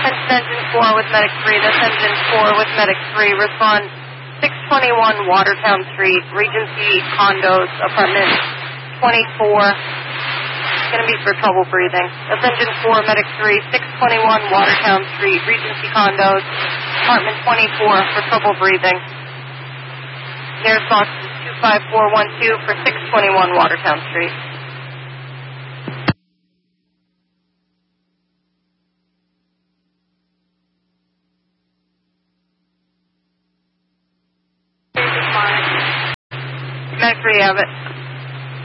Engine 4 with Medic 3. That's Engine 4 with Medic 3. Respond 621 Watertown Street, Regency Condos, apartment 24. It's going to be for trouble breathing. That's Engine 4, Medic 3, 621 Watertown Street, Regency Condos, apartment 24 for trouble breathing. Nearest box is 25412 for 621 Watertown Street. Medic 3, have it.